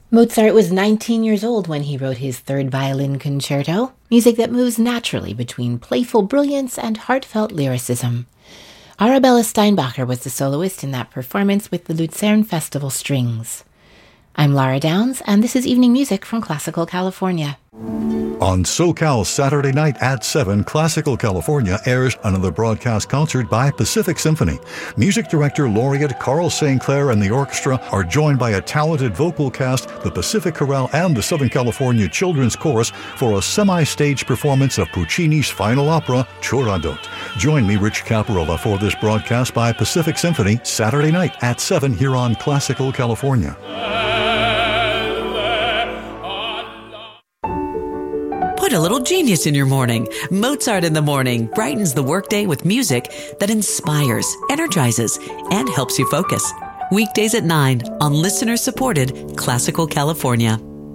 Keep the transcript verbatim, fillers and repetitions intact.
Mozart was nineteen years old when he wrote his third violin concerto, music that moves naturally between playful brilliance and heartfelt lyricism. Arabella Steinbacher was the soloist in that performance with the Luzern Festival Strings. I'm Lara Downs, and this is Evening Music from Classical California. On SoCal Saturday night at seven, Classical California airs another broadcast concert by Pacific Symphony. Music director laureate Carl Saint Clair and the orchestra are joined by a talented vocal cast, the Pacific Chorale and the Southern California Children's Chorus for a semi-stage performance of Puccini's final opera, Turandot. Join me, Rich Caparola, for this broadcast by Pacific Symphony Saturday night at seven here on Classical California. Put a little genius in your morning. Mozart in the Morning brightens the workday with music that inspires, energizes, and helps you focus. Weekdays at nine on listener-supported Classical California.